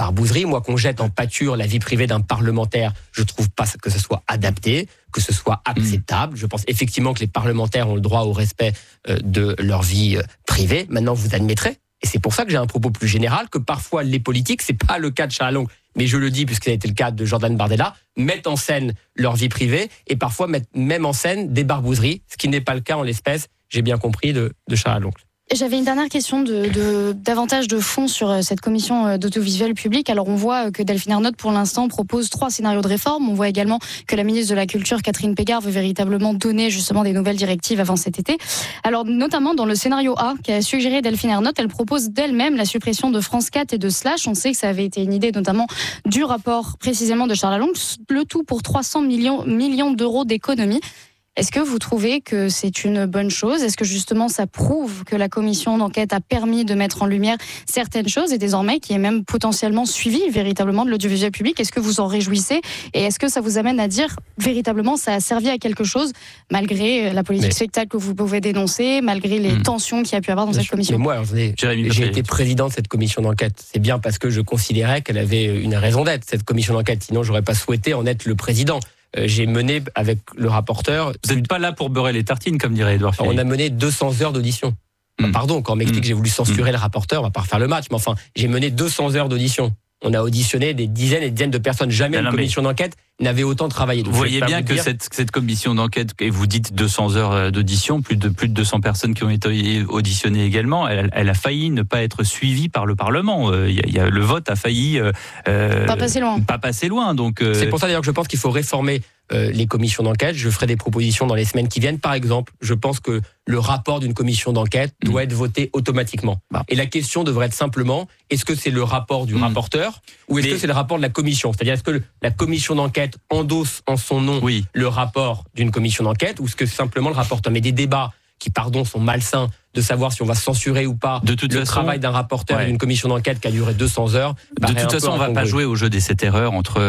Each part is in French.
barbouzeries. Moi, qu'on jette en pâture la vie privée d'un parlementaire, je trouve pas que ce soit adapté, que ce soit acceptable. Je pense effectivement que les parlementaires ont le droit au respect de leur vie privée. Maintenant, vous admettrez, et c'est pour ça que j'ai un propos plus général, que parfois les politiques, c'est pas le cas de Chalaronc, mais je le dis puisque ça a été le cas de Jordan Bardella, mettent en scène leur vie privée et parfois mettent même en scène des barbouzeries, ce qui n'est pas le cas en l'espèce, j'ai bien compris, de Chalaronc. J'avais une dernière question davantage de fond sur cette commission d'audiovisuel public. Alors on voit que Delphine Ernotte pour l'instant propose 3 scénarios de réforme. On voit également que la ministre de la Culture Catherine Pégard veut véritablement donner justement des nouvelles directives avant cet été. Alors notamment dans le scénario A qu'a suggéré Delphine Ernotte, elle propose d'elle-même la suppression de France 4 et de Slash. On sait que ça avait été une idée notamment du rapport précisément de Charles Along, le tout pour 300 millions d'euros d'économies. Est-ce que vous trouvez que c'est une bonne chose ? Est-ce que justement ça prouve que la commission d'enquête a permis de mettre en lumière certaines choses et désormais qui est même potentiellement suivi véritablement de l'audiovisuel public ? Est-ce que vous en réjouissez ? Et est-ce que ça vous amène à dire véritablement ça a servi à quelque chose malgré la politique spectacle que vous pouvez dénoncer, malgré les tensions qu'il y a pu avoir dans cette commission ? Mais moi, j'ai été président de cette commission d'enquête. C'est bien parce que je considérais qu'elle avait une raison d'être, cette commission d'enquête. Sinon, j'aurais pas souhaité en être le président. J'ai mené avec le rapporteur... Vous n'êtes pas là pour beurrer les tartines, comme dirait Édouard Philippe. On a mené 200 heures d'audition. Pardon, quand on m'explique que j'ai voulu censurer le rapporteur, on va pas refaire le match, mais enfin, j'ai mené 200 heures d'audition. On a auditionné des dizaines et des dizaines de personnes. Jamais une commission d'enquête n'avait autant travaillé. Donc, vous voyez bien que cette commission d'enquête, et vous dites 200 heures d'audition, plus de 200 personnes qui ont été auditionnées également, elle a failli ne pas être suivie par le Parlement. Le vote a failli pas passer loin. Donc, c'est pour ça d'ailleurs que je pense qu'il faut réformer les commissions d'enquête. Je ferai des propositions dans les semaines qui viennent. Par exemple, je pense que le rapport d'une commission d'enquête doit être voté automatiquement. Et la question devrait être simplement, est-ce que c'est le rapport du rapporteur ou est-ce que c'est le rapport de la commission ? C'est-à-dire, est-ce que la commission d'enquête endosse en son nom le rapport d'une commission d'enquête ou est-ce que c'est simplement le rapporteur ? Mais des débats qui, sont malsains, de savoir si on va censurer ou pas le travail d'un rapporteur et d'une commission d'enquête qui a duré 200 heures. De toute façon, on ne va pas jouer au jeu des 7 erreurs entre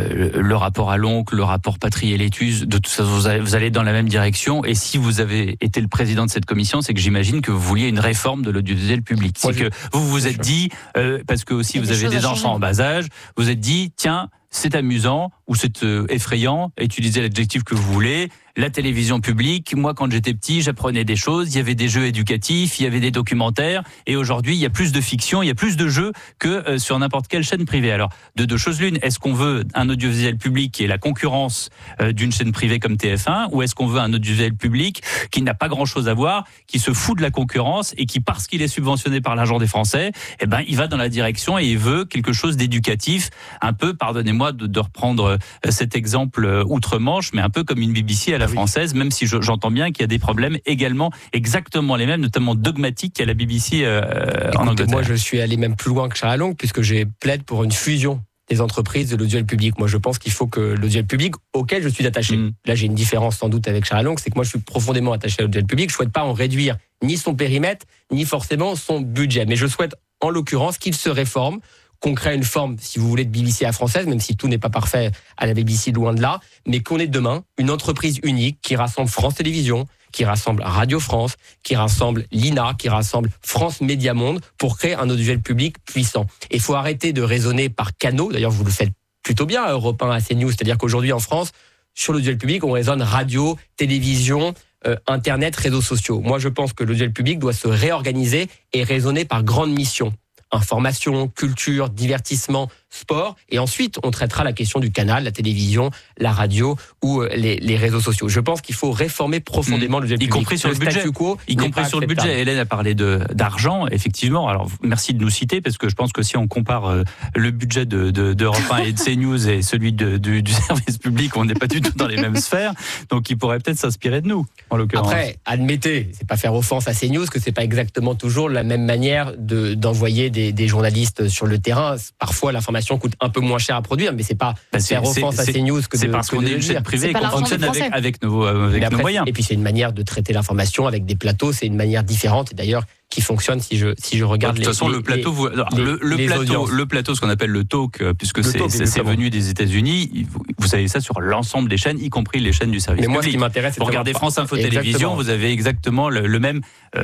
le rapport à l'oncle, le rapport Patry et Létus. De toute façon, vous allez dans la même direction. Et si vous avez été le président de cette commission, c'est que j'imagine que vous vouliez une réforme de l'audiovisuel public. C'est que vous vous êtes dit, parce que aussi vous avez des enfants en bas âge, vous êtes dit, tiens, c'est amusant ou c'est effrayant, utilisez l'adjectif que vous voulez. La télévision publique, moi quand j'étais petit, j'apprenais des choses, il y avait des jeux éducatifs, il y avait des documentaires, et aujourd'hui il y a plus de fiction, il y a plus de jeux que sur n'importe quelle chaîne privée. Alors, de deux choses l'une, est-ce qu'on veut un audiovisuel public qui est la concurrence d'une chaîne privée comme TF1, ou est-ce qu'on veut un audiovisuel public qui n'a pas grand-chose à voir, qui se fout de la concurrence, et qui, parce qu'il est subventionné par l'argent des Français, il va dans la direction et il veut quelque chose d'éducatif, un peu, pardonnez-moi de reprendre cet exemple outre-Manche, mais un peu comme une BBC à la française, même si j'entends bien qu'il y a des problèmes également exactement les mêmes, notamment dogmatiques qu'à la BBC en Angleterre. Moi, je suis allé même plus loin que Chalaronc, puisque j'ai plaide pour une fusion des entreprises de l'audiovisuel public. Moi, je pense qu'il faut que l'audiovisuel public, auquel je suis attaché, là j'ai une différence sans doute avec Chalaronc, c'est que moi je suis profondément attaché à l'audiovisuel public, je ne souhaite pas en réduire ni son périmètre, ni forcément son budget, mais je souhaite en l'occurrence qu'il se réforme, qu'on crée une forme, si vous voulez, de BBC à française, même si tout n'est pas parfait à la BBC, loin de là, mais qu'on ait demain une entreprise unique qui rassemble France Télévisions, qui rassemble Radio France, qui rassemble l'INA, qui rassemble France Média Monde, pour créer un audiovisuel public puissant. Et il faut arrêter de raisonner par canaux, d'ailleurs vous le faites plutôt bien à Europe 1, à CNews, c'est-à-dire qu'aujourd'hui en France, sur l'audiovisuel public, on raisonne radio, télévision, Internet, réseaux sociaux. Moi je pense que l'audiovisuel public doit se réorganiser et raisonner par grandes missions. Information, culture, divertissement, sport, et ensuite on traitera la question du canal, la télévision, la radio ou les réseaux sociaux. Je pense qu'il faut réformer profondément le y compris sur le budget. Y compris sur le budget. Hélène a parlé d'argent, effectivement. Alors merci de nous citer, parce que je pense que si on compare le budget d'Europe 1 et de CNews et celui du service public, on n'est pas du tout dans les mêmes sphères. Donc il pourrait peut-être s'inspirer de nous, en l'occurrence. Après, admettez, c'est pas faire offense à CNews, que c'est pas exactement toujours la même manière d'envoyer des journalistes sur le terrain. Parfois l'information coûte un peu moins cher à produire, mais c'est pas faire offense à CNews que c'est parce qu'on est une chaîne privée et qu'on fonctionne avec nos moyens. Et puis c'est une manière de traiter l'information avec des plateaux, c'est une manière différente. Et d'ailleurs, qui fonctionne si je regarde de toute façon, le plateau, ce qu'on appelle le talk, puisque c'est venu des États-Unis, vous avez ça sur l'ensemble des chaînes, y compris les chaînes du service public. Mais moi, ce qui m'intéresse, c'est vous regardez France Info Télévision, vous avez exactement le même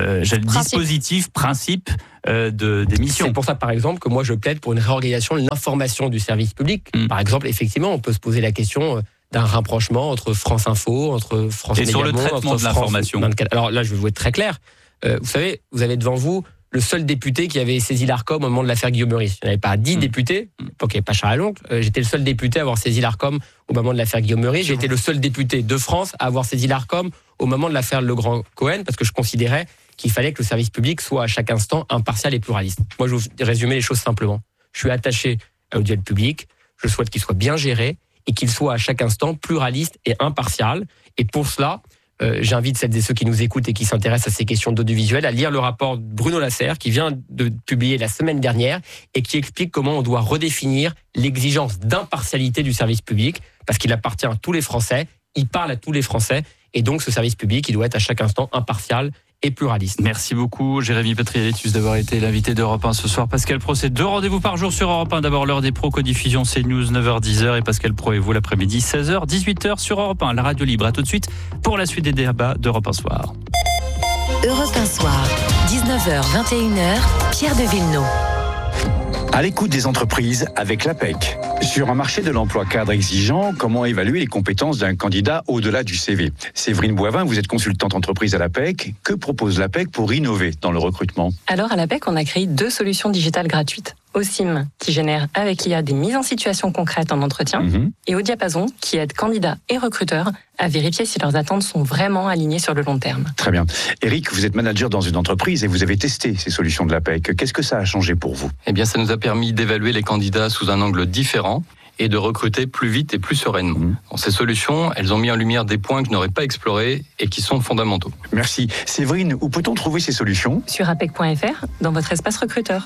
principe d'émission. C'est pour ça, par exemple, que moi, je plaide pour une réorganisation de l'information du service public. Par exemple, effectivement, on peut se poser la question d'un rapprochement entre France Info, entre France Média Monde, et sur le traitement de l'information. Alors là, je vais vous être très clair. Vous savez, vous avez devant vous le seul député qui avait saisi l'Arcom au moment de l'affaire Guillaume Meurice. Il n'y avait pas 10 députés. À l'époque, il n'y avait pas Charles Aloncle. J'étais le seul député à avoir saisi l'Arcom au moment de l'affaire Guillaume Meurice. J'ai été le seul député de France à avoir saisi l'Arcom au moment de l'affaire Legrand-Cohen, parce que je considérais qu'il fallait que le service public soit à chaque instant impartial et pluraliste. Moi, je vais vous résumer les choses simplement. Je suis attaché à l'audiovisuel public. Je souhaite qu'il soit bien géré et qu'il soit à chaque instant pluraliste et impartial. Et pour cela, j'invite celles et ceux qui nous écoutent et qui s'intéressent à ces questions d'audiovisuel à lire le rapport de Bruno Lasserre qui vient de publier la semaine dernière et qui explique comment on doit redéfinir l'exigence d'impartialité du service public parce qu'il appartient à tous les Français, il parle à tous les Français et donc ce service public, il doit être à chaque instant impartial et pluraliste. Merci beaucoup Jérémy Patrialétus d'avoir été l'invité d'Europe 1 ce soir. Pascal Praud, c'est 2 rendez-vous par jour sur Europe 1. D'abord l'heure des pros, codiffusion CNews 9h-10h et Pascal Praud et vous l'après-midi 16h-18h sur Europe 1, la radio libre. À tout de suite pour la suite des débats d'Europe 1 Soir. Europe 1 Soir, 19h-21h, Pierre de Villeneuve. À l'écoute des entreprises avec l'APEC. Sur un marché de l'emploi cadre exigeant, comment évaluer les compétences d'un candidat au-delà du CV ? Séverine Boivin, vous êtes consultante entreprise à l'APEC. Que propose l'APEC pour innover dans le recrutement ? Alors à l'APEC, on a créé 2 solutions digitales gratuites. OSIM, qui génère avec l'IA des mises en situation concrètes en entretien, et au Diapason, qui aide candidats et recruteurs à vérifier si leurs attentes sont vraiment alignées sur le long terme. Très bien. Eric, vous êtes manager dans une entreprise et vous avez testé ces solutions de l'APEC. Qu'est-ce que ça a changé pour vous ? Eh bien, ça nous a permis d'évaluer les candidats sous un angle différent et de recruter plus vite et plus sereinement. Ces solutions, elles ont mis en lumière des points que je n'aurais pas explorés et qui sont fondamentaux. Merci. Séverine, où peut-on trouver ces solutions ? Sur apec.fr, dans votre espace recruteur.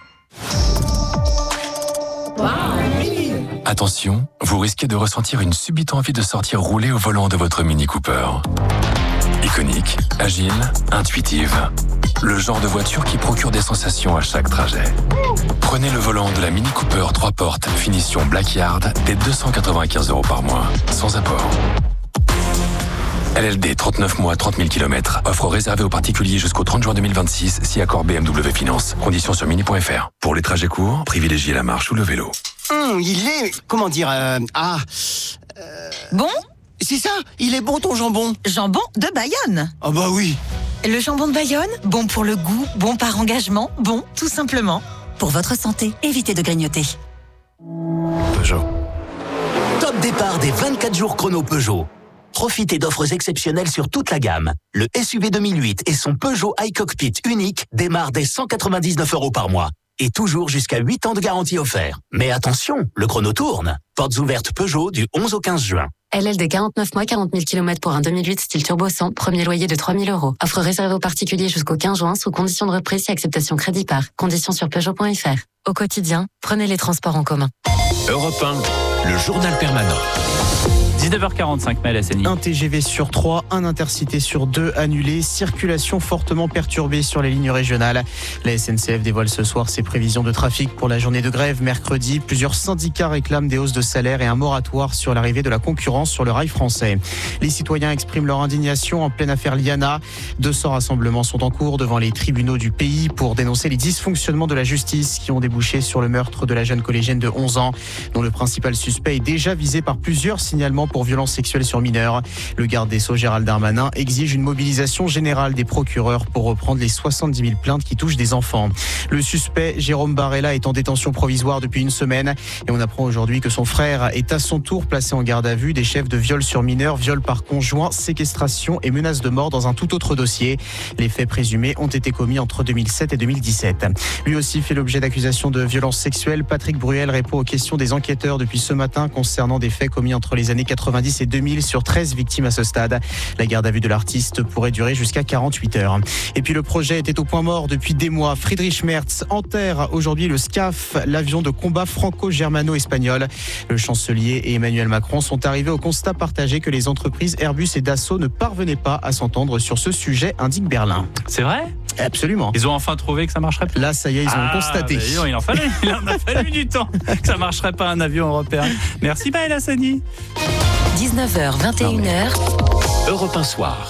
Attention, vous risquez de ressentir une subite envie de sortir rouler au volant de votre Mini Cooper. Iconique, agile, intuitive. Le genre de voiture qui procure des sensations à chaque trajet. Prenez le volant de la Mini Cooper 3 portes, finition Blackyard, dès 295 € par mois, sans apport. LLD 39 mois, 30 000 km. Offre réservée aux particuliers jusqu'au 30 juin 2026, si accord BMW Finance. Conditions sur mini.fr. Pour les trajets courts, privilégiez la marche ou le vélo. Il est... comment dire... Bon ? C'est ça, il est bon ton jambon. Jambon de Bayonne. Ah bah oui. Le jambon de Bayonne, bon pour le goût, bon par engagement, bon tout simplement. Pour votre santé, évitez de grignoter. Peugeot. Top départ des 24 jours chrono Peugeot. Profitez d'offres exceptionnelles sur toute la gamme. Le SUV 2008 et son Peugeot iCockpit unique démarrent dès 199 € par mois. Et toujours jusqu'à 8 ans de garantie offert. Mais attention, le chrono tourne. Portes ouvertes Peugeot du 11 au 15 juin. LLD 49 mois, 40 000 km pour un 2008 style turbo 100, premier loyer de 3 000 €. Offre réservée aux particuliers jusqu'au 15 juin, sous condition de reprise et acceptation crédit par. Conditions sur Peugeot.fr. Au quotidien, prenez les transports en commun. Europe 1, le journal permanent. 19h45, Maël Hassani. Un TGV sur 3, un Intercité sur 2 annulé, circulation fortement perturbée sur les lignes régionales. La SNCF dévoile ce soir ses prévisions de trafic pour la journée de grève mercredi. Plusieurs syndicats réclament des hausses de salaire et un moratoire sur l'arrivée de la concurrence sur le rail français. Les citoyens expriment leur indignation en pleine affaire Liana. 200 rassemblements sont en cours devant les tribunaux du pays pour dénoncer les dysfonctionnements de la justice qui ont débouché sur le meurtre de la jeune collégienne de 11 ans, dont le principal suspect est déjà visé par plusieurs signalements pour violences sexuelles sur mineurs. Le garde des Sceaux, Gérald Darmanin, exige une mobilisation générale des procureurs pour reprendre les 70 000 plaintes qui touchent des enfants. Le suspect, Jérôme Barella, est en détention provisoire depuis une semaine et on apprend aujourd'hui que son frère est à son tour placé en garde à vue des chefs de viol sur mineurs, viol par conjoint, séquestration et menace de mort dans un tout autre dossier. Les faits présumés ont été commis entre 2007 et 2017. Lui aussi fait l'objet d'accusations de violences sexuelles. Patrick Bruel répond aux questions des enquêteurs depuis ce matin concernant des faits commis entre les années 90 et 2000 sur 13 victimes à ce stade. La garde à vue de l'artiste pourrait durer jusqu'à 48 heures. Et puis le projet était au point mort depuis des mois. Friedrich Merz enterre aujourd'hui le SCAF, l'avion de combat franco-germano-espagnol. Le chancelier et Emmanuel Macron sont arrivés au constat partagé que les entreprises Airbus et Dassault ne parvenaient pas à s'entendre sur ce sujet, indique Berlin. C'est vrai ? Absolument. Ils ont enfin trouvé que ça marcherait pas. Là, ça y est, ils ont constaté. Il en a fallu du temps que ça marcherait pas un avion européen. Merci Maël Hassani. 19h, 21h. Europe 1 Soir.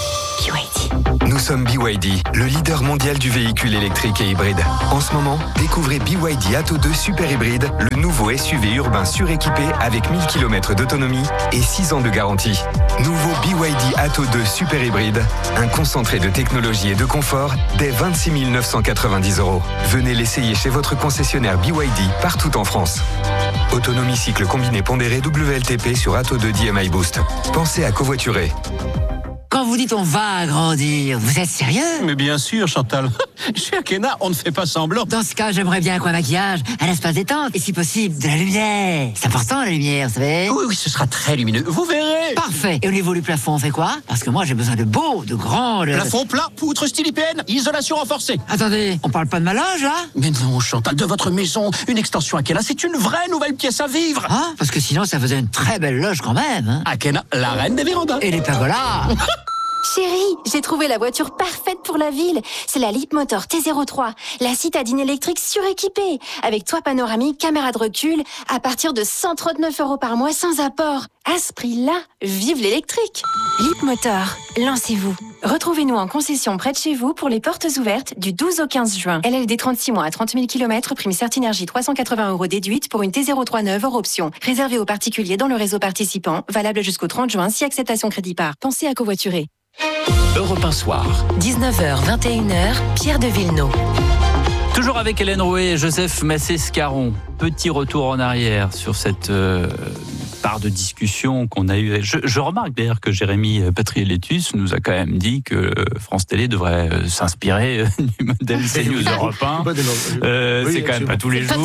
Nous sommes BYD, le leader mondial du véhicule électrique et hybride. En ce moment, découvrez BYD Atto 2 Super Hybride, le nouveau SUV urbain suréquipé avec 1000 km d'autonomie et 6 ans de garantie. Nouveau BYD Atto 2 Super Hybride, un concentré de technologie et de confort dès 26 990 €. Venez l'essayer chez votre concessionnaire BYD partout en France. Autonomie cycle combiné pondéré WLTP sur Atto 2 DMI Boost. Pensez à covoiturer. Quand vous dites on va agrandir, vous êtes sérieux? Mais bien sûr, Chantal. Chez Akena, on ne fait pas semblant. Dans ce cas, j'aimerais bien un maquillage, un espace détente et si possible, de la lumière. C'est important la lumière, vous savez? Oui, ce sera très lumineux. Vous verrez. Parfait. Et au niveau du plafond, on fait quoi? Parce que moi, j'ai besoin de beaux, de grands... Plafond plat, poutre style IPN, isolation renforcée. Attendez, on parle pas de ma loge, là? Mais non, Chantal, de votre maison, une extension Akena, c'est une vraie nouvelle pièce à vivre. Ah, parce que sinon, ça faisait une très belle loge quand même. Hein? Akena, la reine des vérandas. Et les pergolas. Chérie, j'ai trouvé la voiture parfaite pour la ville. C'est la Leapmotor T03, la citadine électrique suréquipée, avec toit panoramique, caméra de recul, à partir de 139 € par mois sans apport. À ce prix-là, vive l'électrique. Leapmotor, lancez-vous. Retrouvez-nous en concession près de chez vous pour les portes ouvertes du 12 au 15 juin. LLD 36 mois à 30 000 km, prime Certinergie 380 € déduite pour une T03 neuve hors option. Réservé aux particuliers dans le réseau participant, valable jusqu'au 30 juin si acceptation crédit par. Pensez à covoiturer. Europe 1 Soir. 19h, 21h, Pierre de Villeneuve. Toujours avec Hélène Rouet et Joseph Massé-Scaron. Petit retour en arrière sur cette part de discussion qu'on a eue. Je remarque d'ailleurs que Jérémy Patriélétus nous a quand même dit que France Télé devrait s'inspirer du modèle CNews Europe 1. C'est quand même pas tous les jours.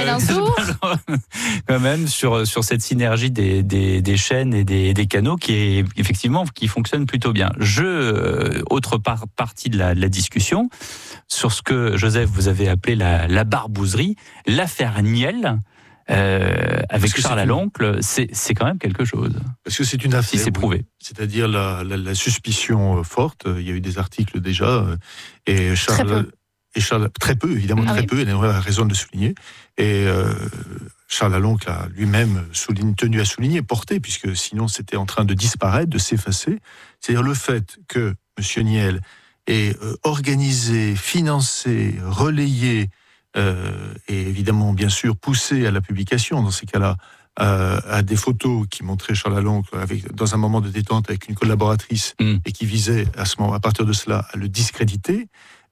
Quand même sur cette synergie des chaînes et des canaux qui fonctionne plutôt bien. Autre partie de la discussion sur ce que Joseph vous avez appelé la barbouzerie, l'affaire Niel. Avec Charles Aloncle, c'est quand même quelque chose. Parce que c'est une affaire. Si c'est prouvé. Oui. C'est-à-dire la suspicion forte. Il y a eu des articles déjà. Et Charles, très peu, évidemment, très peu. Il a raison de le souligner. Et Charles Aloncle a lui-même tenu à souligner, porté, puisque sinon c'était en train de disparaître, de s'effacer. C'est-à-dire le fait que M. Niel ait organisé, financé, relayé, et évidemment, bien sûr, poussé à la publication, dans ces cas-là, à des photos qui montraient Charles Aloncle dans un moment de détente avec une collaboratrice et qui visaient à partir de cela à le discréditer,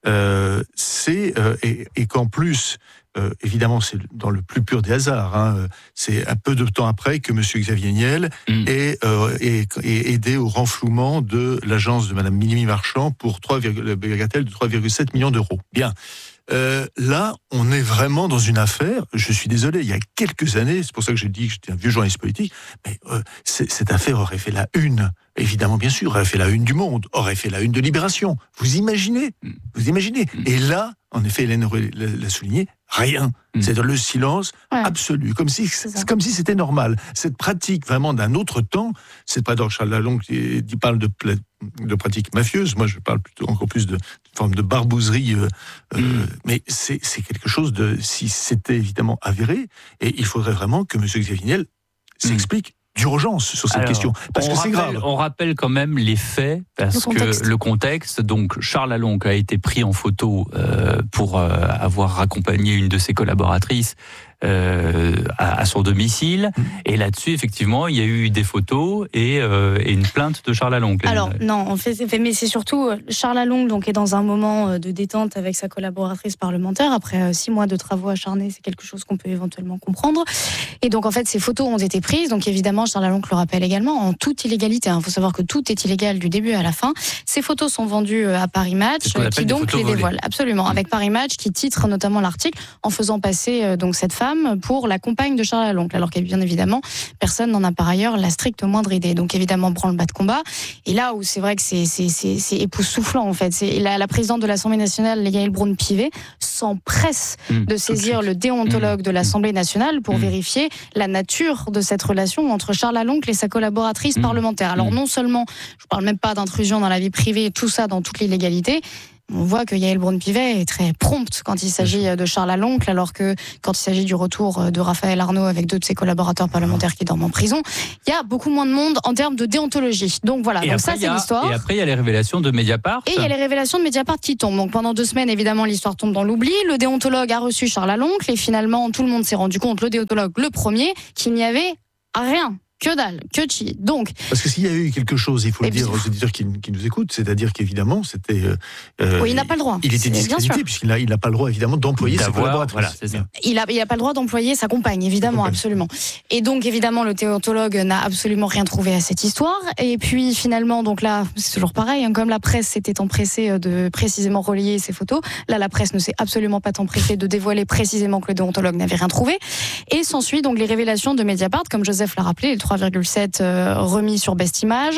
et qu'en plus, évidemment, c'est dans le plus pur des hasards, c'est un peu de temps après que M. Xavier Niel est aidé au renflouement de l'agence de Mme Mimi Marchand pour 3,7 millions d'euros. Bien. Là, on est vraiment dans une affaire, je suis désolé, il y a quelques années, c'est pour ça que j'ai dit que j'étais un vieux journaliste politique, mais cette affaire aurait fait la une, évidemment, bien sûr, aurait fait la une du Monde, aurait fait la une de Libération. Vous imaginez. Et là, en effet, Hélène l'a souligné, rien. C'est-à-dire le silence absolu, comme si c'était normal. Cette pratique vraiment d'un autre temps, c'est pas dans Charles Lalonde qui parle de pratiques mafieuses, moi je parle encore plus de forme de barbouzerie, mais c'est quelque chose si c'était évidemment avéré, et il faudrait vraiment que M. Xavier Niel s'explique d'urgence sur cette question, parce que c'est grave. On rappelle quand même les faits, parce que le contexte, donc Charles Aloncle a été pris en photo pour avoir accompagné une de ses collaboratrices à son domicile, et là-dessus effectivement il y a eu des photos et une plainte de Charles Aloncle. Alors non, en fait, mais c'est surtout Charles Aloncle donc est dans un moment de détente avec sa collaboratrice parlementaire après 6 mois de travaux acharnés, c'est quelque chose qu'on peut éventuellement comprendre. Et donc en fait ces photos ont été prises, donc évidemment Charles Aloncle le rappelle également, en toute illégalité. Il faut savoir que tout est illégal du début à la fin. Ces photos sont vendues à Paris Match, qui donc les dévoile absolument, avec Paris Match qui titre notamment l'article en faisant passer donc cette femme pour la compagne de Charles Aloncle, alors qu'bien évidemment, personne n'en a par ailleurs la stricte moindre idée. Donc évidemment, branle-bas de combat. Et là où c'est vrai que c'est époustouflant, en fait, c'est la présidente de l'Assemblée nationale, Yaël Braun-Pivet, s'empresse de saisir le déontologue de l'Assemblée nationale pour vérifier la nature de cette relation entre Charles Aloncle et sa collaboratrice parlementaire. Alors non seulement, je ne parle même pas d'intrusion dans la vie privée, tout ça dans toute l'illégalité, On voit que Yael Braun-Pivet est très prompte quand il s'agit de Charles Aloncle, alors que quand il s'agit du retour de Raphaël Arnaud avec 2 de ses collaborateurs parlementaires qui dorment en prison, il y a beaucoup moins de monde en termes de déontologie. Donc voilà, donc ça c'est l'histoire. Et après il y a les révélations de Mediapart. Et il y a les révélations de Mediapart qui tombent. Donc pendant 2 semaines, évidemment, l'histoire tombe dans l'oubli. Le déontologue a reçu Charles Aloncle et finalement tout le monde s'est rendu compte, le déontologue le premier, qu'il n'y avait rien. Que dalle, que chi. Donc, parce que s'il y a eu quelque chose, il faut le dire aux auditeurs qui nous écoutent, c'est-à-dire qu'évidemment, c'était. Oui, il n'a pas le droit. Il était discrédité puisqu'il n'a pas le droit évidemment d'employer ses collaborateurs. Voilà, c'est ça. Il a pas le droit d'employer sa compagne, évidemment, absolument. Et donc, évidemment, le déontologue n'a absolument rien trouvé à cette histoire. Et puis, finalement, donc là, c'est toujours pareil. Comme la presse s'était empressée de précisément relayer ces photos, là, la presse ne s'est absolument pas empressée de dévoiler précisément que le déontologue n'avait rien trouvé. Et s'ensuit donc les révélations de Mediapart, comme Joseph l'a rappelé, les 3,7 remis sur Best Image,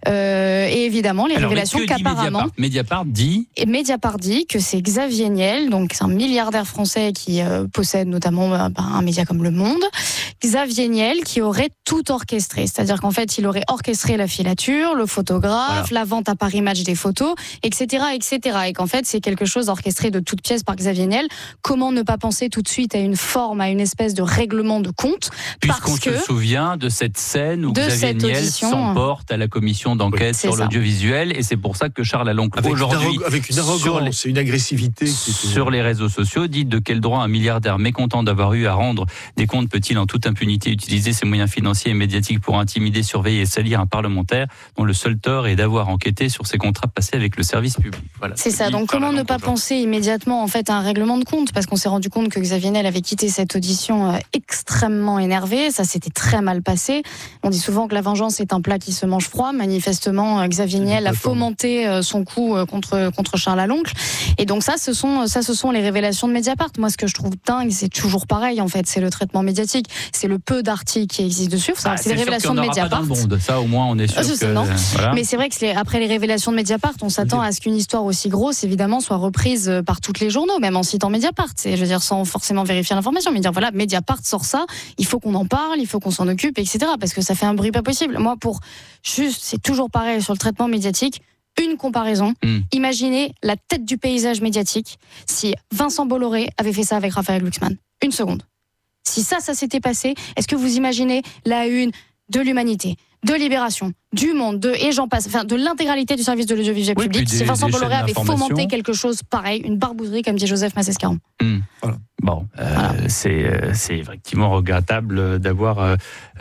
et évidemment les révélations qu'apparemment Mediapart dit que c'est Xavier Niel, donc c'est un milliardaire français qui possède notamment un média comme Le Monde, Xavier Niel qui aurait tout orchestré, c'est-à-dire qu'en fait il aurait orchestré la filature, le photographe, la vente à Paris Match des photos, etc., et qu'en fait c'est quelque chose orchestré de toutes pièces par Xavier Niel. Comment ne pas penser tout de suite à une forme, à une espèce de règlement de compte, puisqu'on se souvient de cette scène où Xavier Niel s'emporte à la commission d'enquête sur l'audiovisuel, et c'est pour ça que Charles Aloncle aujourd'hui, avec une arrogance et une agressivité sur les réseaux sociaux, dit de quel droit un milliardaire mécontent d'avoir eu à rendre des comptes peut-il en toute impunité utiliser ses moyens financiers et médiatiques pour intimider, surveiller et salir un parlementaire dont le seul tort est d'avoir enquêté sur ses contrats passés avec le service public. Voilà, c'est ça. Donc comment ne pas penser immédiatement en fait à un règlement de compte, parce qu'on s'est rendu compte que Xavier Niel avait quitté cette audition extrêmement énervé, ça s'était très mal passé. On dit souvent que la vengeance est un plat qui se mange froid. Manifestement, Xavier Niel a fomenté son coup contre Charles Aloncle. Et donc ça, ce sont les révélations de Mediapart. Moi, ce que je trouve dingue, c'est toujours pareil en fait, c'est le traitement médiatique, c'est le peu d'articles qui existent dessus. C'est les révélations de Mediapart. Pas dans le monde. Ça, au moins, on est sûr que. Non. Voilà. Mais c'est vrai que après les révélations de Mediapart, on s'attend à ce qu'une histoire aussi grosse, évidemment, soit reprise par toutes les journaux, même en citant Mediapart. Je veux dire, sans forcément vérifier l'information, mais dire voilà, Mediapart sort ça, il faut qu'on en parle, il faut qu'on s'en occupe, etc. Parce que ça fait un bruit pas possible. Moi, c'est toujours pareil sur le traitement médiatique. Une comparaison. Imaginez la tête du paysage médiatique si Vincent Bolloré avait fait ça avec Raphaël Glucksmann. Une seconde. Si ça s'était passé, est-ce que vous imaginez la une de l'Humanité, de Libération, du Monde, et j'en passe, de l'intégralité du service de l'audiovisuel public, si Vincent Bolloré avait fomenté quelque chose pareil, une barbouzerie, comme dit Joseph Massescaron. Voilà. Bon, c'est effectivement regrettable d'avoir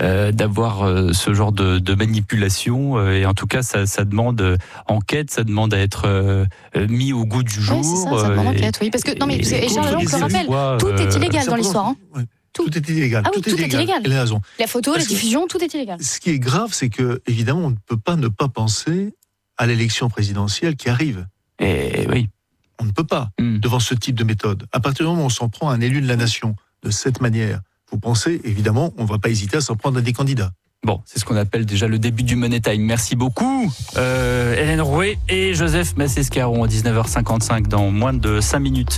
ce genre de manipulation, et en tout cas ça demande enquête, ça demande à être mis au goût du jour. Oui, c'est ça demande enquête, oui, parce que non mais et Charles Aloncle le rappelle, tout est illégal dans l'histoire. Hein. Tout est illégal. Ah oui, tout est illégal. Elle a raison. La photo, la diffusion, tout est illégal. Ce qui est grave, c'est que évidemment, on ne peut pas ne pas penser à l'élection présidentielle qui arrive. Et oui. On ne peut pas, devant ce type de méthode. À partir du moment où on s'en prend à un élu de la nation de cette manière, vous pensez, évidemment, on ne va pas hésiter à s'en prendre à des candidats. Bon, c'est ce qu'on appelle déjà le début du Money Time. Merci beaucoup, Hélène Rouet et Joseph Massescaron, à 19h55, dans moins de 5 minutes.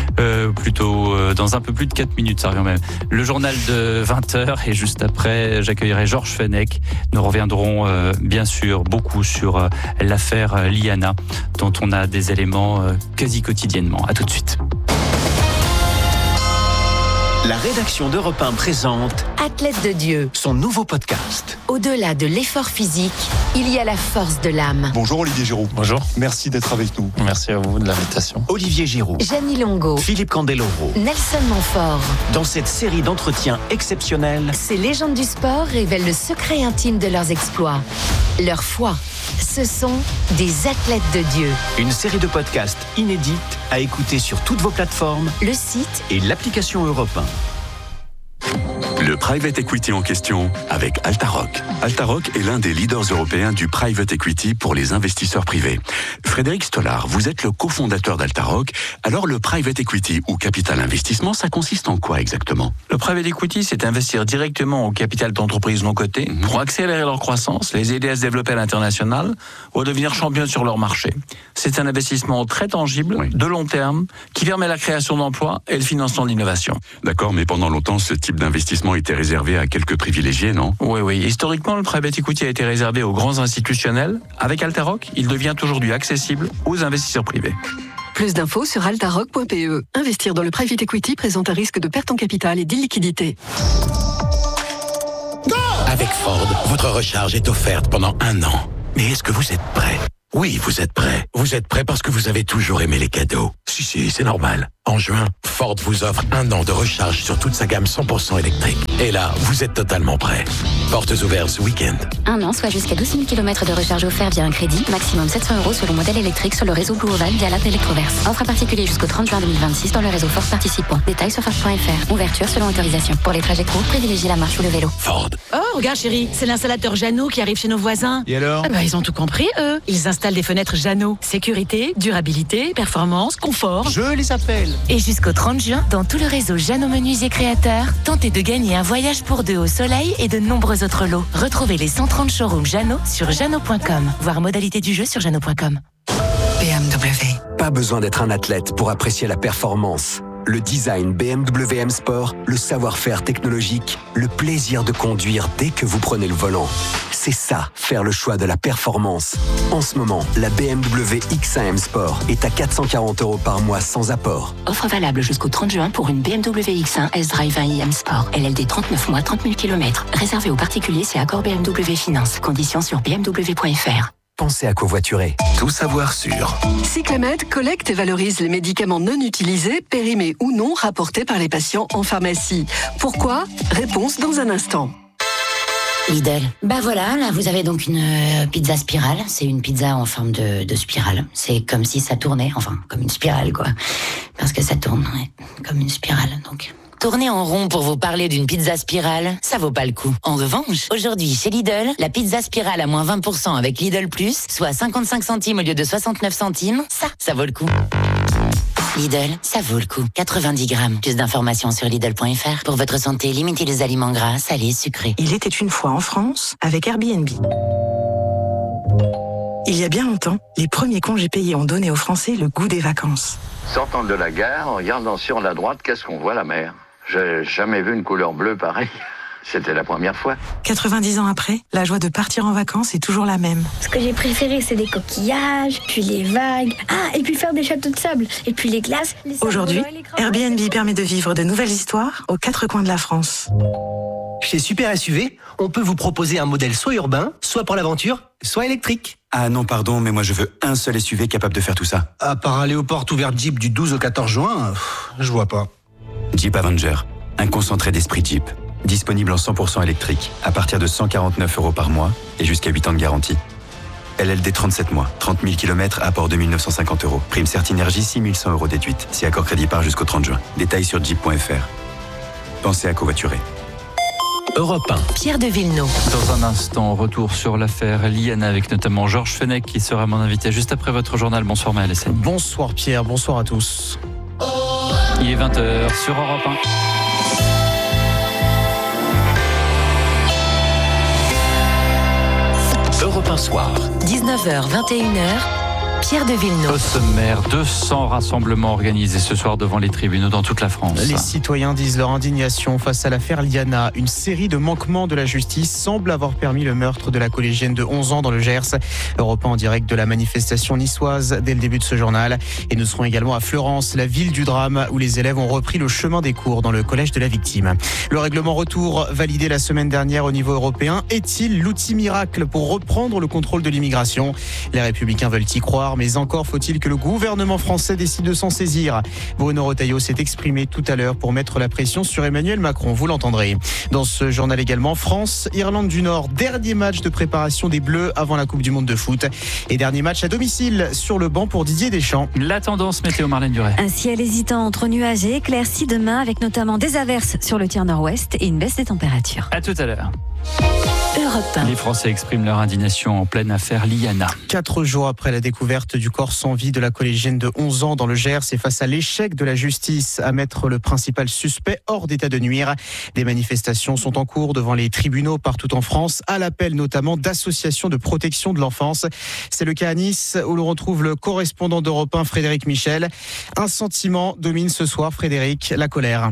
Plutôt dans un peu plus de 4 minutes, ça revient même. Le journal de 20h, et juste après, j'accueillerai Georges Fenech. Nous reviendrons bien sûr beaucoup sur l'affaire Liana, dont on a des éléments quasi quotidiennement. À tout de suite. La rédaction d'Europe 1 présente Athlète de Dieu, son nouveau podcast. Au-delà de l'effort physique, il y a la force de l'âme. Bonjour Olivier Giroud. Bonjour. Merci d'être avec nous. Merci à vous de l'invitation. Olivier Giroud, Gianni Longo, Philippe Candeloro, Nelson Montfort. Dans cette série d'entretiens exceptionnels, ces légendes du sport révèlent le secret intime de leurs exploits, leur foi. Ce sont des athlètes de Dieu. Une série de podcasts inédites à écouter sur toutes vos plateformes, le site et l'application Europe 1. Le private equity en question avec Altaroc. Altaroc est l'un des leaders européens du private equity pour les investisseurs privés. Frédéric Stollard, vous êtes le cofondateur d'Altaroc. Alors le private equity ou capital investissement, ça consiste en quoi exactement? Le private equity, c'est investir directement au capital d'entreprises non cotées pour accélérer leur croissance, les aider à se développer à l'international ou à devenir champions sur leur marché. C'est un investissement très tangible, de long terme, qui permet la création d'emplois et le financement de l'innovation. D'accord, mais pendant longtemps, ce type d'investissement était réservé à quelques privilégiés, non? Oui. Historiquement, le private equity a été réservé aux grands institutionnels. Avec Altaroc, il devient aujourd'hui accessible aux investisseurs privés. Plus d'infos sur altaroc.pe. Investir dans le private equity présente un risque de perte en capital et d'illiquidité. Avec Ford, votre recharge est offerte pendant 1 an. Mais est-ce que vous êtes prêt ? Oui, vous êtes prêt. Vous êtes prêt parce que vous avez toujours aimé les cadeaux. Si, c'est normal. En juin, Ford vous offre 1 an de recharge sur toute sa gamme 100% électrique. Et là, vous êtes totalement prêt. Portes ouvertes ce week-end. 1 an, soit jusqu'à 12 000 km de recharge offert via un crédit. Maximum 700 € selon modèle électrique sur le réseau Blue Oval via l'app Electroverse. Offre à particulier jusqu'au 30 juin 2026 dans le réseau Ford participant. Détails sur Ford.fr. Ouverture selon autorisation. Pour les trajets courts, privilégiez la marche ou le vélo. Ford. Oh, regarde chérie, c'est l'installateur Jeannot qui arrive chez nos voisins. Et alors ? Ils ont tout compris, eux. Ils installent des fenêtres Jeannot. Sécurité, durabilité, performance, confort. Je les appelle. Et jusqu'au 30 juin, dans tout le réseau Jeannot Menuisier Créateurs, tentez de gagner un voyage pour 2 au soleil et de nombreux autres lots. Retrouvez les 130 showrooms Jeannot sur jeannot.com. Voir modalité du jeu sur jeannot.com. BMW. Pas besoin d'être un athlète pour apprécier la performance. Le design BMW M Sport, le savoir-faire technologique, le plaisir de conduire dès que vous prenez le volant. C'est ça, faire le choix de la performance. En ce moment, la BMW X1 M Sport est à 440 € par mois sans apport. Offre valable jusqu'au 30 juin pour une BMW X1 S-Drive 1i M Sport. LLD 39 mois, 30 000 km. Réservé aux particuliers, c'est accord BMW Finance. Conditions sur bmw.fr. Pensez à covoiturer. Tout savoir sur. Cyclamed collecte et valorise les médicaments non utilisés, périmés ou non, rapportés par les patients en pharmacie. Pourquoi ? Réponse dans un instant. Lidl. Voilà, là vous avez donc une pizza spirale. C'est une pizza en forme de spirale. C'est comme si ça tournait, enfin comme une spirale quoi. Parce que ça tourne, ouais, comme une spirale donc. Tourner en rond pour vous parler d'une pizza spirale, ça vaut pas le coup. En revanche, aujourd'hui chez Lidl, la pizza spirale à moins 20% avec Lidl Plus, soit 55 centimes au lieu de 69 centimes, ça vaut le coup. Lidl, ça vaut le coup. 90 grammes. Plus d'informations sur Lidl.fr. Pour votre santé, limitez les aliments gras, salés, sucrés. Il était une fois en France avec Airbnb. Il y a bien longtemps, les premiers congés payés ont donné aux Français le goût des vacances. Sortant de la gare, en regardant sur la droite, qu'est-ce qu'on voit ? La mer. J'ai jamais vu une couleur bleue pareille. C'était la première fois. 90 ans après, la joie de partir en vacances est toujours la même. Ce que j'ai préféré, c'est les coquillages, puis les vagues. Et puis faire des châteaux de sable. Et puis les glaces. Aujourd'hui, Airbnb permet de vivre de nouvelles histoires aux 4 coins de la France. Chez Super SUV, on peut vous proposer un modèle soit urbain, soit pour l'aventure, soit électrique. Ah non, pardon, mais moi je veux un seul SUV capable de faire tout ça. À part aller aux portes ouvertes Jeep du 12 au 14 juin, je vois pas. Jeep Avenger, un concentré d'esprit Jeep. Disponible en 100% électrique, à partir de 149 € par mois et jusqu'à 8 ans de garantie. LLD 37 mois, 30 000 km, apport 2 950 €. Prime Certinergie, 6 100 € déduite. Si accord crédit part jusqu'au 30 juin. Détails sur jeep.fr. Pensez à covoiturer. Europe 1. Pierre de Villeneuve. Dans un instant, retour sur l'affaire Liana avec notamment Georges Fenech qui sera mon invité juste après votre journal. Bonsoir Maël Essène. Bonsoir Pierre, bonsoir à tous. Il est 20h sur Europe 1. Europe 1 soir. 19h, 21h. Pierre de Villeneuve. Au sommaire, 200 rassemblements organisés ce soir devant les tribunaux dans toute la France. Les citoyens disent leur indignation face à l'affaire Liana. Une série de manquements de la justice semble avoir permis le meurtre de la collégienne de 11 ans dans le Gers. Europe 1 en direct de la manifestation niçoise dès le début de ce journal. Et nous serons également à Fleurance, la ville du drame, où les élèves ont repris le chemin des cours dans le collège de la victime. Le règlement retour validé la semaine dernière au niveau européen est-il l'outil miracle pour reprendre le contrôle de l'immigration ? Les Républicains veulent y croire, mais encore faut-il que le gouvernement français décide de s'en saisir. Bruno Retailleau s'est exprimé tout à l'heure pour mettre la pression sur Emmanuel Macron, vous l'entendrez. Dans ce journal également, France, Irlande du Nord, dernier match de préparation des Bleus avant la Coupe du Monde de foot. Et dernier match à domicile sur le banc pour Didier Deschamps. La tendance météo, Marlène Duret. Un ciel hésitant entre nuages et éclaircies demain avec notamment des averses sur le tiers nord-ouest et une baisse des températures. À tout à l'heure. Europe 1. Les Français expriment leur indignation en pleine affaire Liana. 4 jours après la découverte du corps sans vie de la collégienne de 11 ans dans le Gers et face à l'échec de la justice à mettre le principal suspect hors d'état de nuire, des manifestations sont en cours devant les tribunaux partout en France, à l'appel notamment d'associations de protection de l'enfance. C'est le cas à Nice où l'on retrouve le correspondant d'Europe 1, Frédéric Michel. Un sentiment domine ce soir, Frédéric, la colère.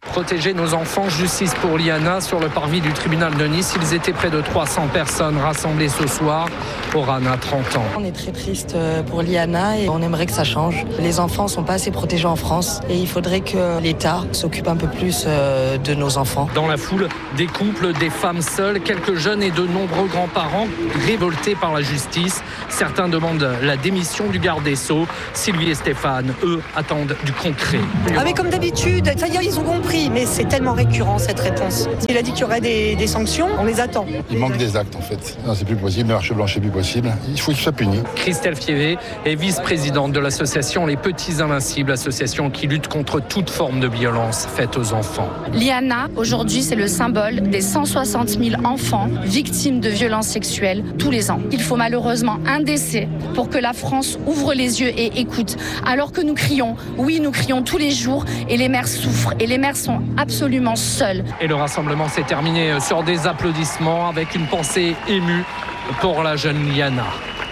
Protéger nos enfants, justice pour Liana sur le parvis du tribunal de Nice. Ils étaient près de 300 personnes rassemblées ce soir. Orana a 30 ans. On est très triste pour Liana et on aimerait que ça change. Les enfants ne sont pas assez protégés en France et il faudrait que l'État s'occupe un peu plus de nos enfants. Dans la foule, des couples, des femmes seules, quelques jeunes et de nombreux grands-parents révoltés par la justice. Certains demandent la démission du garde des Sceaux. Sylvie et Stéphane, eux, attendent du concret. Ah mais comme d'habitude, ça y est, ils ont compris. Mais c'est tellement récurrent cette réponse. Il a dit qu'il y aurait des sanctions, on les attend. Il manque des actes en fait. Non, c'est plus possible, la marche blanche c'est plus possible. Il faut qu'il soit puni. Christelle Fievé est vice-présidente de l'association Les Petits Invincibles, association qui lutte contre toute forme de violence faite aux enfants. Liana, aujourd'hui, c'est le symbole des 160 000 enfants victimes de violences sexuelles tous les ans. Il faut malheureusement un décès pour que la France ouvre les yeux et écoute. Alors que nous crions, oui, nous crions tous les jours et les mères souffrent et les mères sont absolument seules. Et le rassemblement s'est terminé sur des applaudissements avec une pensée émue pour la jeune Liana.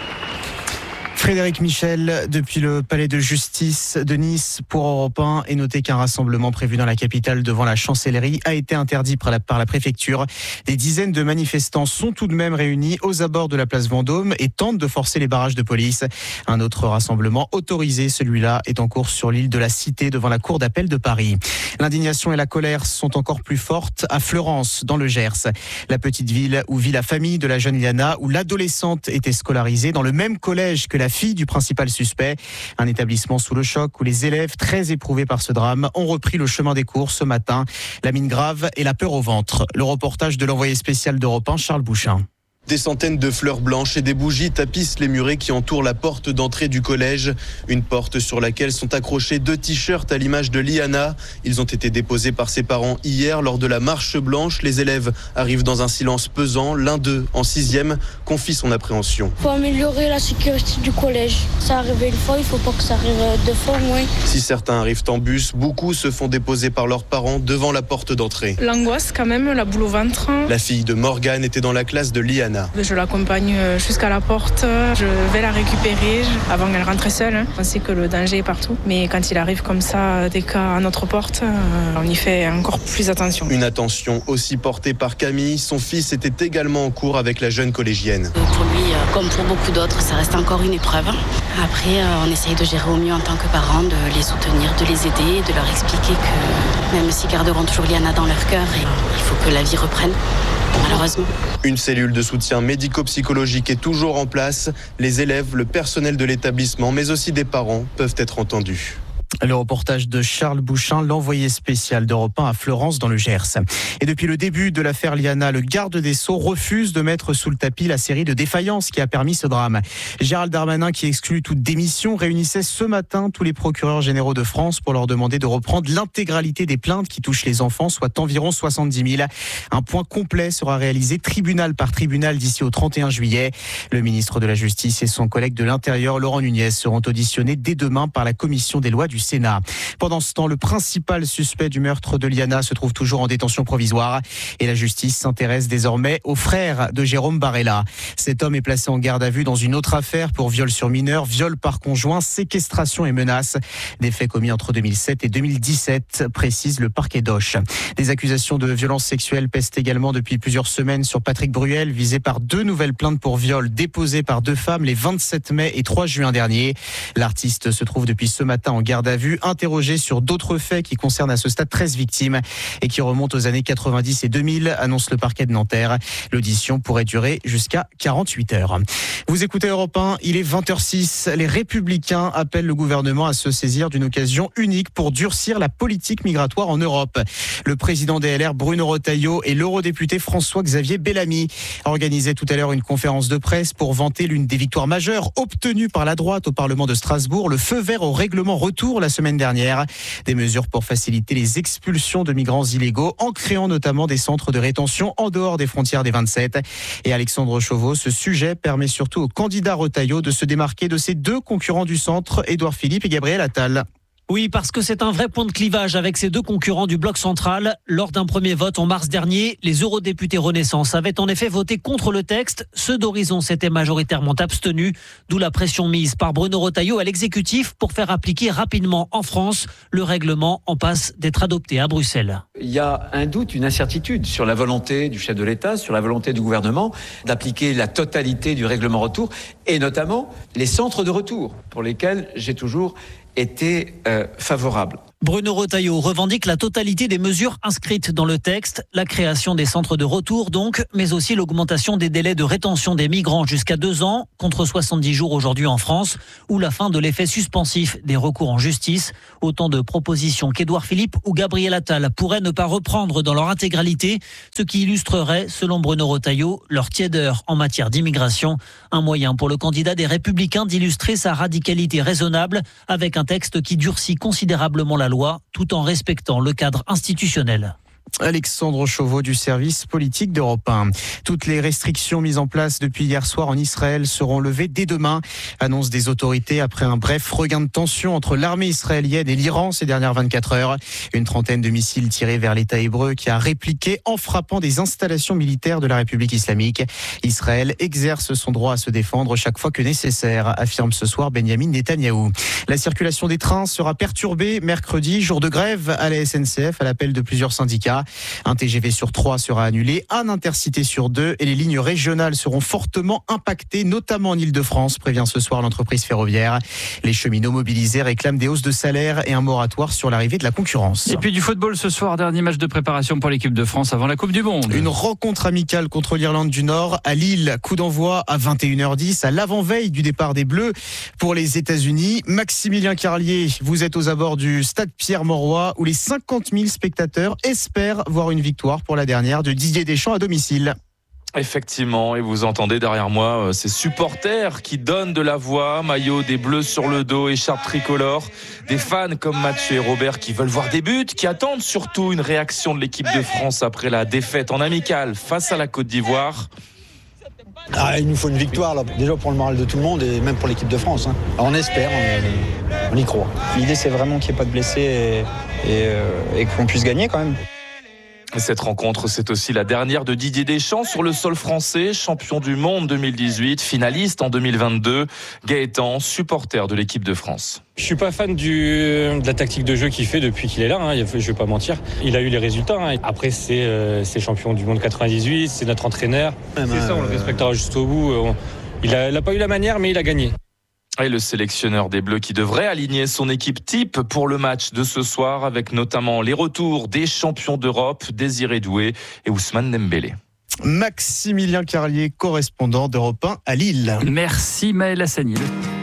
Frédéric Michel, depuis le palais de justice de Nice pour Europe 1, et notez qu'un rassemblement prévu dans la capitale devant la chancellerie a été interdit par la préfecture. Des dizaines de manifestants sont tout de même réunis aux abords de la place Vendôme et tentent de forcer les barrages de police. Un autre rassemblement autorisé, celui-là, est en cours sur l'île de la Cité devant la cour d'appel de Paris. L'indignation et la colère sont encore plus fortes à Fleurance, dans le Gers. La petite ville où vit la famille de la jeune Liana, où l'adolescente était scolarisée dans le même collège que la fille du principal suspect. Un établissement sous le choc où les élèves, très éprouvés par ce drame, ont repris le chemin des cours ce matin. La mine grave et la peur au ventre. Le reportage de l'envoyé spécial d'Europe 1, Charles Bouchin. Des centaines de fleurs blanches et des bougies tapissent les murets qui entourent la porte d'entrée du collège. Une porte sur laquelle sont accrochés 2 t-shirts à l'image de Liana. Ils ont été déposés par ses parents hier lors de la marche blanche. Les élèves arrivent dans un silence pesant. L'un d'eux, en 6e, confie son appréhension. Il faut améliorer la sécurité du collège. Ça arrive une fois, il ne faut pas que ça arrive 2 fois au moins. Si certains arrivent en bus, beaucoup se font déposer par leurs parents devant la porte d'entrée. L'angoisse quand même, la boule au ventre. La fille de Morgane était dans la classe de Liana. Je l'accompagne jusqu'à la porte, je vais la récupérer avant qu'elle rentre seule. On sait que le danger est partout, mais quand il arrive comme ça, des cas à notre porte, on y fait encore plus attention. Une attention aussi portée par Camille, son fils était également en cours avec la jeune collégienne. Pour lui, comme pour beaucoup d'autres, ça reste encore une épreuve. Après, on essaye de gérer au mieux en tant que parents, de les soutenir, de les aider, de leur expliquer que même s'ils garderont toujours Liana dans leur cœur, il faut que la vie reprenne. Malheureusement. Une cellule de soutien médico-psychologique est toujours en place. Les élèves, le personnel de l'établissement, mais aussi des parents peuvent être entendus. Le reportage de Charles Bouchin, l'envoyé spécial d'Europe 1 à Fleurance dans le Gers. Et depuis le début de l'affaire Liana, le garde des Sceaux refuse de mettre sous le tapis la série de défaillances qui a permis ce drame. Gérald Darmanin, qui exclut toute démission, réunissait ce matin tous les procureurs généraux de France pour leur demander de reprendre l'intégralité des plaintes qui touchent les enfants, soit environ 70 000. Un point complet sera réalisé tribunal par tribunal d'ici au 31 juillet. Le ministre de la Justice et son collègue de l'Intérieur, Laurent Nunez, seront auditionnés dès demain par la commission des lois du Sénat. Pendant ce temps, le principal suspect du meurtre de Liana se trouve toujours en détention provisoire et la justice s'intéresse désormais au frère de Jérôme Barella. Cet homme est placé en garde à vue dans une autre affaire pour viol sur mineur, viol par conjoint, séquestration et menaces. Des faits commis entre 2007 et 2017, précise le parquet d'Auch. Des accusations de violences sexuelles pèsent également depuis plusieurs semaines sur Patrick Bruel, visé par 2 nouvelles plaintes pour viol déposées par 2 femmes les 27 mai et 3 juin dernier. L'artiste se trouve depuis ce matin en garde à vue, interrogé sur d'autres faits qui concernent à ce stade 13 victimes et qui remontent aux années 90 et 2000, annonce le parquet de Nanterre. L'audition pourrait durer jusqu'à 48 heures. Vous écoutez Europe 1, il est 20h06. Les Républicains appellent le gouvernement à se saisir d'une occasion unique pour durcir la politique migratoire en Europe. Le président des LR, Bruno Retailleau, et l'eurodéputé François-Xavier Bellamy organisaient tout à l'heure une conférence de presse pour vanter l'une des victoires majeures obtenues par la droite au Parlement de Strasbourg, le feu vert au règlement retour la semaine dernière. Des mesures pour faciliter les expulsions de migrants illégaux en créant notamment des centres de rétention en dehors des frontières des 27. Et Alexandre Chauveau, ce sujet permet surtout au candidat Retailleau de se démarquer de ses 2 concurrents du centre, Édouard Philippe et Gabriel Attal. Oui, parce que c'est un vrai point de clivage avec ces deux concurrents du bloc central. Lors d'un premier vote en mars dernier, les eurodéputés Renaissance avaient en effet voté contre le texte. Ceux d'Horizon s'étaient majoritairement abstenus, d'où la pression mise par Bruno Retailleau à l'exécutif pour faire appliquer rapidement en France le règlement en passe d'être adopté à Bruxelles. Il y a un doute, une incertitude sur la volonté du chef de l'État, sur la volonté du gouvernement d'appliquer la totalité du règlement retour et notamment les centres de retour pour lesquels j'ai toujours été favorable. Bruno Retailleau revendique la totalité des mesures inscrites dans le texte, la création des centres de retour donc, mais aussi l'augmentation des délais de rétention des migrants jusqu'à 2 ans, contre 70 jours aujourd'hui en France, ou la fin de l'effet suspensif des recours en justice. Autant de propositions qu'Édouard Philippe ou Gabriel Attal pourraient ne pas reprendre dans leur intégralité, ce qui illustrerait, selon Bruno Retailleau, leur tiédeur en matière d'immigration. Un moyen pour le candidat des Républicains d'illustrer sa radicalité raisonnable avec un texte qui durcit considérablement la loi tout en respectant le cadre institutionnel. Alexandre Chauveau du service politique d'Europe 1. Toutes les restrictions mises en place depuis hier soir en Israël seront levées dès demain. Annonce des autorités après un bref regain de tension entre l'armée israélienne et l'Iran ces dernières 24 heures. Une trentaine de missiles tirés vers l'État hébreu qui a répliqué en frappant des installations militaires de la République islamique. Israël exerce son droit à se défendre chaque fois que nécessaire, affirme ce soir Benyamin Netanyahou. La circulation des trains sera perturbée mercredi, jour de grève à la SNCF à l'appel de plusieurs syndicats. Un TGV sur 3 sera annulé, un Intercité sur 2 et les lignes régionales seront fortement impactées, notamment en Ile-de-France, prévient ce soir l'entreprise ferroviaire. Les cheminots mobilisés réclament des hausses de salaire et un moratoire sur l'arrivée de la concurrence. Et puis du football ce soir, dernier match de préparation pour l'équipe de France avant la Coupe du Monde. Une rencontre amicale contre l'Irlande du Nord à Lille, coup d'envoi à 21h10 à l'avant-veille du départ des Bleus pour les États-Unis. Maximilien Carlier, vous êtes aux abords du stade Pierre-Mauroy où les 50 000 spectateurs espèrent voir une victoire pour la dernière de Didier Deschamps à domicile. Effectivement, et vous entendez derrière moi ces supporters qui donnent de la voix, maillot des Bleus sur le dos, écharpe tricolore, des fans comme Mathieu et Robert qui veulent voir des buts, qui attendent surtout une réaction de l'équipe de France après la défaite en amical face à la Côte d'Ivoire. Il nous faut une victoire, là, déjà pour le moral de tout le monde et même pour l'équipe de France. Alors on espère, on y croit. L'idée c'est vraiment qu'il n'y ait pas de blessés et qu'on puisse gagner quand même. Cette rencontre, c'est aussi la dernière de Didier Deschamps sur le sol français, champion du monde 2018, finaliste en 2022. Gaëtan, supporter de l'équipe de France. Je suis pas fan de la tactique de jeu qu'il fait depuis qu'il est là, je vais pas mentir. Il a eu les résultats. Après, c'est champion du monde 98, c'est notre entraîneur. C'est ça, on le respectera jusqu'au bout. Il a pas eu la manière, mais il a gagné. Et le sélectionneur des Bleus qui devrait aligner son équipe type pour le match de ce soir avec notamment les retours des champions d'Europe, Désiré Doué et Ousmane Dembélé. Maximilien Carlier, correspondant d'Europe 1 à Lille. Merci Maël Hassani.